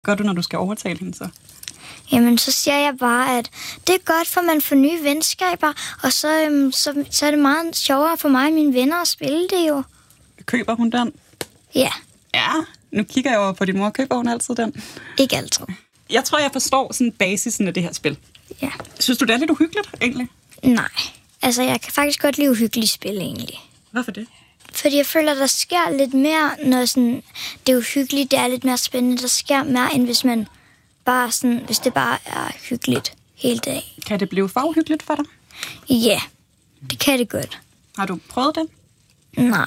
Gør du, når du skal overtale hende så? Jamen, så siger jeg bare, at det er godt, for man får nye venskaber, og så er det meget sjovere for mig og mine venner at spille det jo. Køber hun den? Ja. Ja, nu kigger jeg over på din mor. Køber hun altid den? Ikke altid. Jeg tror, jeg forstår sådan basisen af det her spil. Ja. Synes du, det er lidt uhyggeligt, egentlig? Nej. Altså, jeg kan faktisk godt lide uhyggelige spil, egentlig. Hvorfor det? Fordi jeg føler, der sker lidt mere, når sådan, det er uhyggeligt, det er lidt mere spændende. Der sker mere, end hvis man bare sådan, hvis det bare er hyggeligt hele dagen. Kan det blive for uhyggeligt for dig? Ja, det kan det godt. Har du prøvet det? Nej.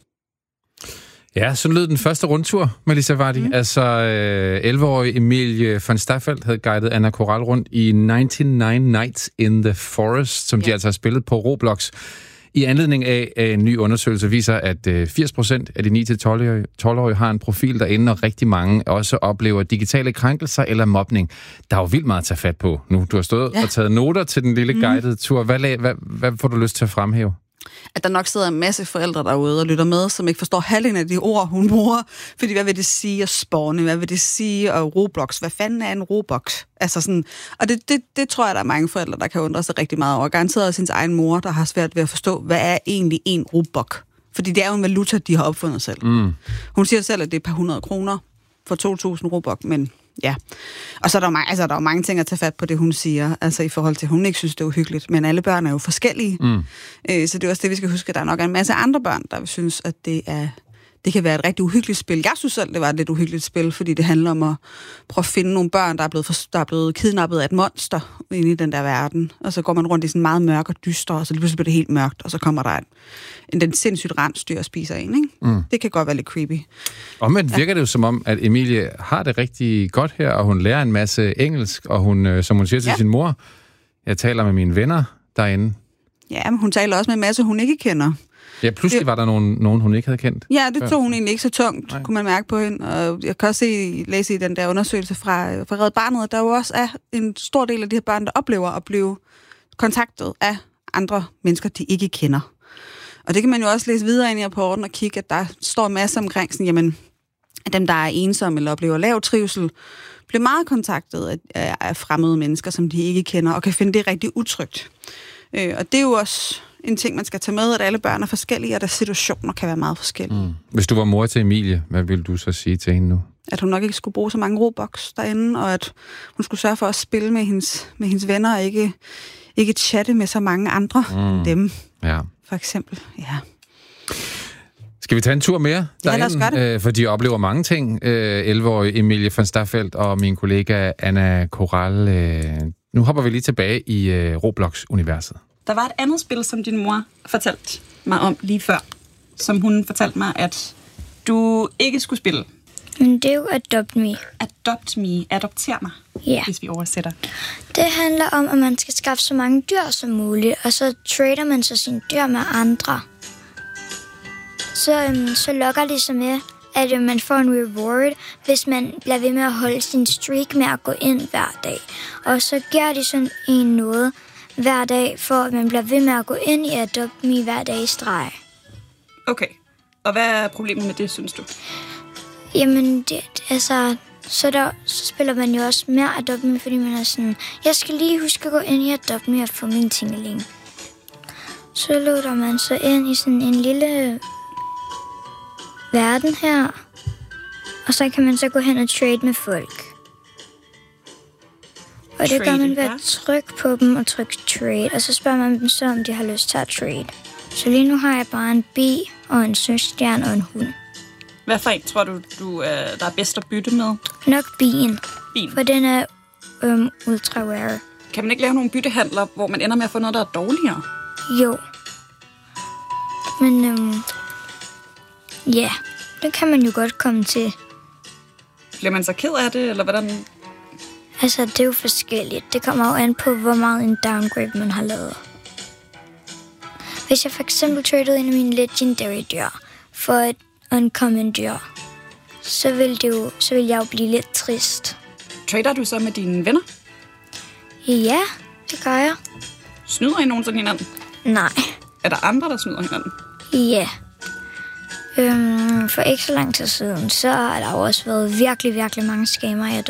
Ja, så lød den første rundtur, Melissa Vardy. Altså, 11-årige Emilie von Staffeldt havde guidet Anna Coral rundt i 99 Nights in the Forest, som de altså har spillet på Roblox. I anledning af en ny undersøgelse viser, at 80% af de 9-12-årige har en profil derinde, og rigtig mange også oplever digitale krænkelser eller mobning. Der er jo vildt meget at tage fat på nu. Du har stået og taget noter til den lille guidede tur. Hvad får du lyst til at fremhæve? At der nok sidder en masse forældre derude og lytter med, som ikke forstår halvdelen af de ord, hun bruger. Fordi hvad vil det sige at spawne? Hvad vil det sige at Roblox? Hvad fanden er en Roblox? Altså sådan, og det tror jeg, der er mange forældre, der kan undre sig rigtig meget over. Garanteret også hendes egen mor, der har svært ved at forstå, hvad er egentlig en Robux? Fordi det er jo en valuta, de har opfundet selv. Hun siger selv, at det er et par 100 kroner for 2.000 Robux, men ja. Og så er der jo mange ting at tage fat på det, hun siger, altså i forhold til, at hun ikke synes, det er uhyggeligt, men alle børn er jo forskellige. Så det er også det, vi skal huske, at der er nok en masse andre børn, der synes, at det kan være et rigtig uhyggeligt spil. Jeg synes selv, det var et lidt uhyggeligt spil, fordi det handler om at prøve at finde nogle børn, der er blevet kidnappet af et monster inde i den der verden. Og så går man rundt i sådan meget mørk og dyster, og så pludselig bliver det helt mørkt, og så kommer der den sindssygt rensdyr og spiser en, ikke? Det kan godt være lidt creepy. Omvendt virker det jo som om, at Emilie har det rigtig godt her, og hun lærer en masse engelsk, og hun, som hun siger til sin mor, jeg taler med mine venner derinde. Ja, men hun taler også med en masse, hun ikke kender. Ja, pludselig var der nogen, hun ikke havde kendt. Ja, det tog hun egentlig ikke så tungt, kunne man mærke på hende. Og jeg kan også læse i den der undersøgelse fra Red Barnet, at der jo også er en stor del af de her børn, der oplever at blive kontaktet af andre mennesker, de ikke kender. Og det kan man jo også læse videre ind i rapporten og kigge, at der står en masse omkring, sådan, jamen, at dem, der er ensomme eller oplever lav trivsel, bliver meget kontaktet af fremmede mennesker, som de ikke kender, og kan finde det rigtig utrygt. Og det er jo også en ting, man skal tage med, at alle børn er forskellige, og deres situationer kan være meget forskellige. Hvis du var mor til Emilie, hvad ville du så sige til hende nu? At hun nok ikke skulle bruge så mange Robux derinde, og at hun skulle sørge for at spille med hendes venner, og ikke chatte med så mange andre dem. Ja. For eksempel, ja. Skal vi tage en tur mere derinde? Ja, for de oplever mange ting. 11-årige Emilie von Staffeldt og min kollega Anna Coral. Nu hopper vi lige tilbage i Roblox-universet. Der var et andet spil, som din mor fortalte mig om lige før, som hun fortalte mig, at du ikke skulle spille. Men det er jo Adopt Me. Adopt Me. Adopter mig, hvis vi oversætter. Det handler om, at man skal skaffe så mange dyr som muligt, og så trader man så sine dyr med andre. Så lokker det så med, at man får en reward, hvis man bliver ved med at holde sin streak med at gå ind hver dag. Og så gør de sådan en noget hver dag, for at man bliver ved med at gå ind i Adopt Me hver dag i streg. Okay. Og hvad er problemet med det, synes du? Jamen, så spiller man jo også mere Adopt Me, fordi man er sådan, jeg skal lige huske at gå ind i Adopt Me og få min tingeling. Så lukker man så ind i sådan en lille verden her, og så kan man så gå hen og trade med folk. Og det gør man ved at trykke på dem og trykke trade, og så spørger man dem så, om de har lyst til at trade. Så lige nu har jeg bare en bi og en søstjerne og en hund. Hvad for en tror du der er bedst at bytte med? Nok bien. For den er ultra rare. Kan man ikke lave nogle byttehandler, hvor man ender med at få noget, der er dårligere? Jo. Men ja, det kan man jo godt komme til. Bliver man så ked af det, eller hvordan? Altså, det er jo forskelligt. Det kommer jo an på, hvor meget en downgrade man har lavet. Hvis jeg for eksempel tradede en af mine legendary dyr for et uncommon dyr, så vil jeg jo blive lidt trist. Trader du så med dine venner? Ja, det gør jeg. Snyder I nogensinde hinanden? Nej. Er der andre, der snyder hinanden? Ja. For ikke så lang tid siden, så har der også været virkelig, virkelig mange scammer, jeg